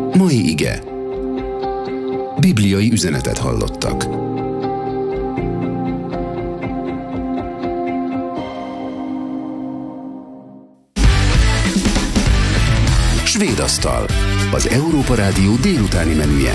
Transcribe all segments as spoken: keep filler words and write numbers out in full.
Mai ige. Bibliai üzenetet hallottak. Svédasztal. Az Európa Rádió délutáni menüje.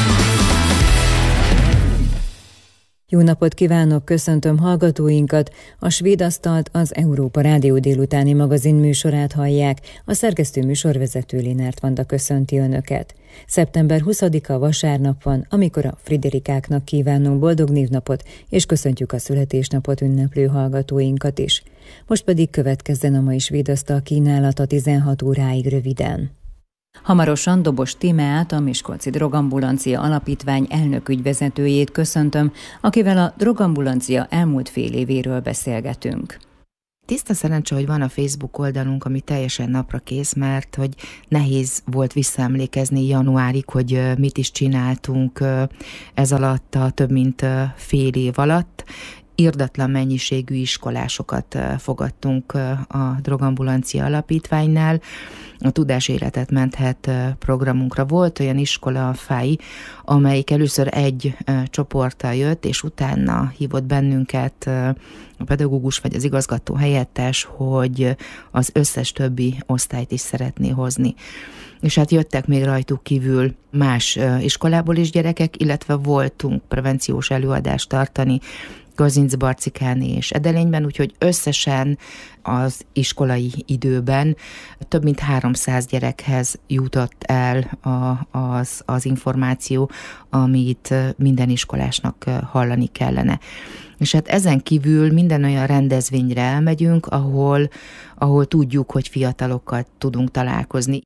Jó napot kívánok, köszöntöm hallgatóinkat! A Svédasztalt, az Európa Rádió délutáni magazin műsorát hallják, a szerkesztő műsorvezető Lénárt Vanda köszönti Önöket. szeptember huszadika vasárnap van, amikor a Friderikáknak kívánunk boldog névnapot, és köszöntjük a születésnapot ünneplő hallgatóinkat is. Most pedig következzen a mai Svédasztal kínálata tizenhat óráig röviden. Hamarosan Dobos Tímeát, a Miskolci Drogambulancia Alapítvány elnök ügyvezetőjét köszöntöm, akivel a drogambulancia elmúlt fél évéről beszélgetünk. Tiszta szerencse, hogy van a Facebook oldalunk, ami teljesen napra kész, mert hogy nehéz volt visszaemlékezni januárig, hogy mit is csináltunk ez alatt a több mint fél év alatt. Irdatlan mennyiségű iskolásokat fogadtunk a Drogambulancia Alapítványnál. A Tudás életet menthet programunkra volt olyan iskola, a Fáj, amelyik először egy csoporttal jött, és utána hívott bennünket a pedagógus vagy az igazgató helyettes, hogy az összes többi osztályt is szeretné hozni. És hát jöttek még rajtuk kívül más iskolából is gyerekek, illetve voltunk prevenciós előadást tartani Kazincbarcikán és Edelényben, úgyhogy összesen az iskolai időben több mint háromszáz gyerekhez jutott el a, az, az információ, amit minden iskolásnak hallani kellene. És hát ezen kívül minden olyan rendezvényre elmegyünk, ahol, ahol tudjuk, hogy fiatalokkal tudunk találkozni.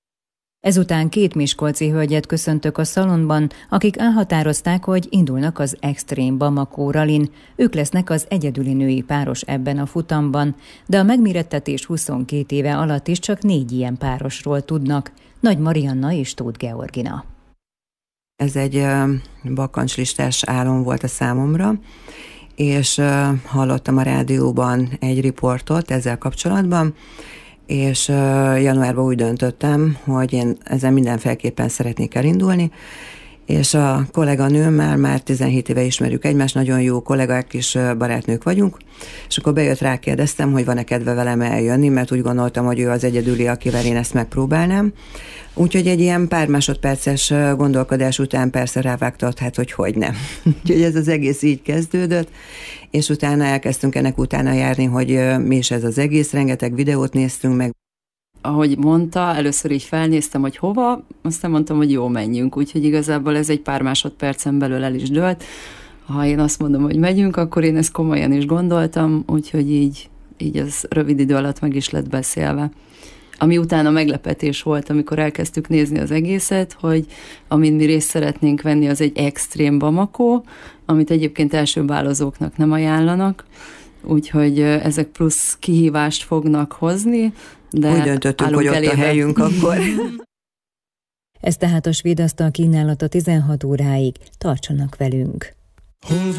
Ezután két miskolci hölgyet köszöntök a szalonban, akik elhatározták, hogy indulnak az Extreme Bamako Rallyn. Ők lesznek az egyedüli női páros ebben a futamban, de a megmérettetés huszonkét éve alatt is csak négy ilyen párosról tudnak. Nagy Marianna és Tóth Georgina. Ez egy bakancslistás álom volt a számomra, és hallottam a rádióban egy riportot ezzel kapcsolatban, és uh, januárban úgy döntöttem, hogy én ezen mindenféleképpen szeretnék elindulni, és a kolléganőmmel már tizenhét éve ismerjük egymást, nagyon jó kollégák és barátnők vagyunk, és akkor bejött, rákérdeztem, hogy van-e kedve velem eljönni, mert úgy gondoltam, hogy ő az egyedüli, akivel én ezt megpróbálnám. Úgyhogy egy ilyen pár másodperces gondolkodás után persze rávágtott, hát hogy hogy nem. Úgyhogy ez az egész így kezdődött, és utána elkezdtünk ennek utána járni, hogy mi is ez az egész, rengeteg videót néztünk meg. Ahogy mondta, először így felnéztem, hogy hova, aztán mondtam, hogy jó, menjünk. Úgyhogy igazából ez egy pár másodpercen belül el is dőlt. Ha én azt mondom, hogy megyünk, akkor én ezt komolyan is gondoltam, úgyhogy így, így az rövid idő alatt meg is lett beszélve. Ami utána meglepetés volt, amikor elkezdtük nézni az egészet, hogy amin mi részt szeretnénk venni, az egy Extreme Bamako, amit egyébként elsőbálozóknak nem ajánlanak, úgyhogy ezek plusz kihívást fognak hozni, de úgy döntöttünk, hogy ott elébe. A helyünk akkor. Ez tehát a Svédasztal kínálata tizenhat óráig. Tartsanak velünk!